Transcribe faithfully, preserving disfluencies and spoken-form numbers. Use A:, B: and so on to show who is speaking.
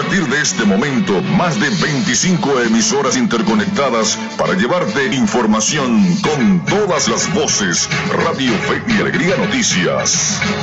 A: partir de este momento, más de veinticinco emisoras interconectadas para llevarte información con todas las voces. Radio Fe y Alegría Noticias.